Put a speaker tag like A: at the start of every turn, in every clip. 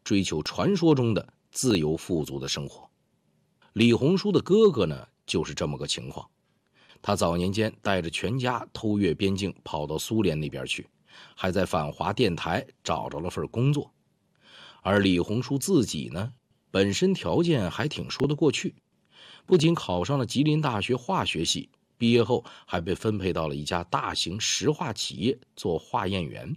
A: 追求传说中的自由富足的生活。李鸿书的哥哥呢，就是这么个情况。他早年间带着全家偷越边境跑到苏联那边去，还在反华电台找着了份工作。而李鸿书自己呢，本身条件还挺说得过去，不仅考上了吉林大学化学系，毕业后还被分配到了一家大型石化企业做化验员。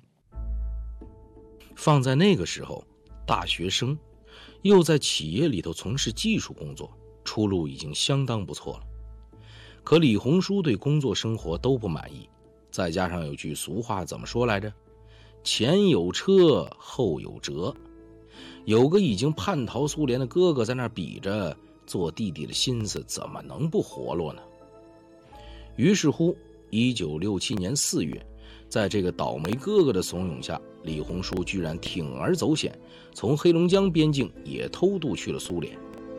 A: 放在那个时候，大学生又在企业里头从事技术工作，出路已经相当不错了。可李鸿书对工作生活都不满意，再加上有句俗话怎么说来着？前有车后有辙。有个已经叛逃苏联的哥哥在那比着，做弟弟的心思怎么能不活络呢？于是乎1967年4月，在这个倒霉哥哥的怂恿下，李鸿书居然铤而走险，从黑龙江边境也偷渡去了苏联。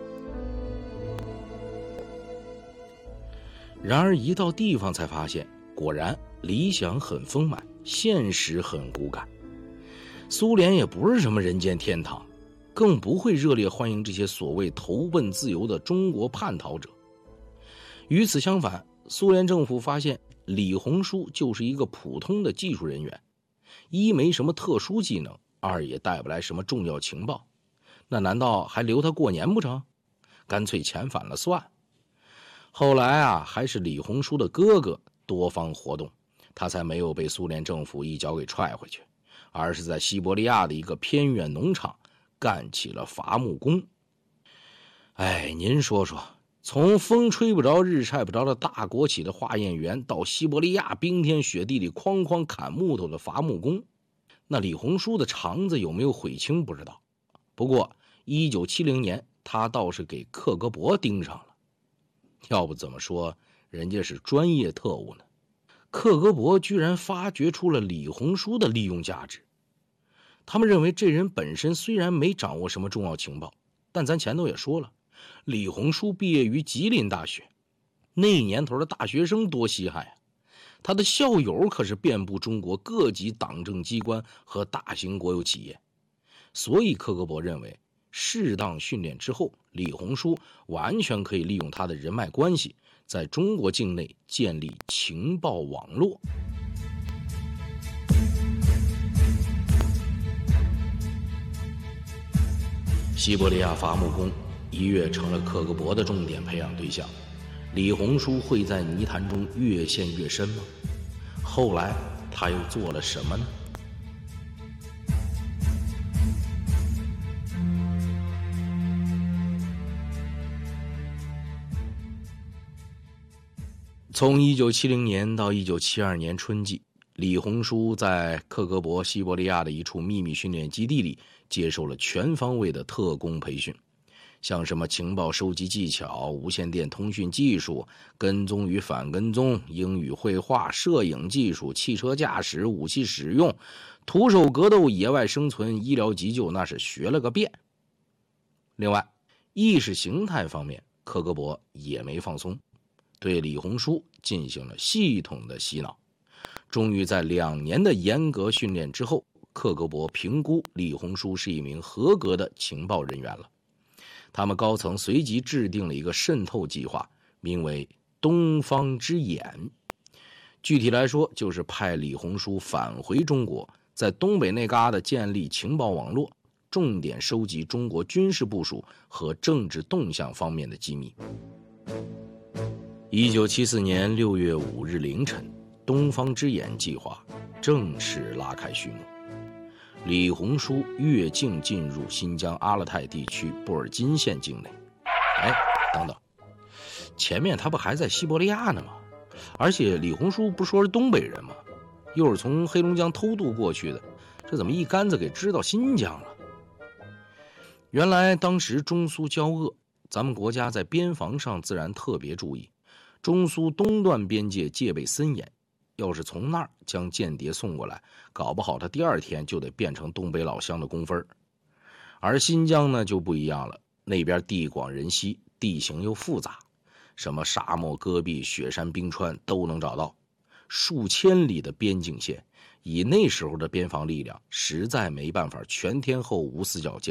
A: 然而一到地方才发现，果然理想很丰满，现实很骨感。苏联也不是什么人间天堂，更不会热烈欢迎这些所谓投奔自由的中国叛逃者。与此相反，苏联政府发现李鸿书就是一个普通的技术人员，一没什么特殊技能，二也带不来什么重要情报，那难道还留他过年不成？干脆遣返了算。后来还是李鸿书的哥哥多方活动，他才没有被苏联政府一脚给踹回去，而是在西伯利亚的一个偏远农场干起了伐木工。您说说，从风吹不着日晒不着的大国企的化验员，到西伯利亚冰天雪地里哐哐砍木头的伐木工，那李鸿书的肠子有没有悔青不知道。不过1970年他倒是给克格勃盯上了，要不怎么说人家是专业特务呢？克格勃居然发掘出了李鸿书的利用价值。他们认为这人本身虽然没掌握什么重要情报，但咱前头也说了，李鸿书毕业于吉林大学，那年头的大学生多稀罕呀！他的校友可是遍布中国各级党政机关和大型国有企业。所以克格勃认为，适当训练之后，李鸿书完全可以利用他的人脉关系，在中国境内建立情报网络。西伯利亚伐木工一跃成了克格勃的重点培养对象。李鸿书会在泥潭中越陷越深吗？后来他又做了什么呢？从1970年到1972年春季，李鸿书在克格勃西伯利亚的一处秘密训练基地里接受了全方位的特工培训，像什么情报收集技巧、无线电通讯技术、跟踪与反跟踪、英语绘画、摄影技术、汽车驾驶、武器使用、徒手格斗、野外生存、医疗急救，那是学了个遍。另外，意识形态方面，克格勃也没放松，对李鸿书进行了系统的洗脑。终于在2年的严格训练之后，克格勃评估李鸿书是一名合格的情报人员了。他们高层随即制定了一个渗透计划，名为东方之眼。具体来说，就是派李鸿书返回中国，在东北那旮瘩建立情报网络，重点收集中国军事部署和政治动向方面的机密。1974年6月5日凌晨，东方之眼计划正式拉开序幕。李鸿书越境进入新疆阿勒泰地区布尔津县境内。等等，前面他不还在西伯利亚呢吗？而且李鸿书不说是东北人吗？又是从黑龙江偷渡过去的，这怎么一竿子给支到新疆了？原来当时中苏交恶，咱们国家在边防上自然特别注意，中苏东段边界戒备森严，要是从那儿将间谍送过来，搞不好他第2天就得变成东北老乡的工分。而新疆呢就不一样了，那边地广人稀，地形又复杂，什么沙漠戈壁、雪山冰川都能找到，数千里的边境线，以那时候的边防力量，实在没办法全天候无死角